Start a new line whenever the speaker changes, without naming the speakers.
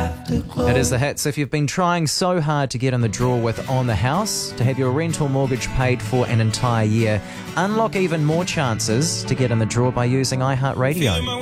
It is the hits. If you've been trying so hard to get in the draw with On the House, to have your rental mortgage paid for an entire year, unlock even more chances to get in the draw by using iHeartRadio.